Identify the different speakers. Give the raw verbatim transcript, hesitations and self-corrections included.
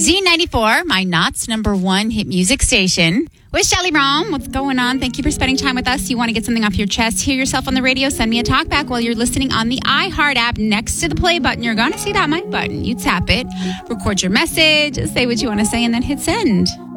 Speaker 1: Z ninety-four, my Knott's number one hit music station. With Shelly Rom, what's going on? Thank you for spending time with us. You want to get something off your chest, hear yourself on the radio, send me a talk back while you're listening on the iHeart app. Next to the play button, you're going to see that mic button. You tap it, record your message, say what you want to say, and then hit send.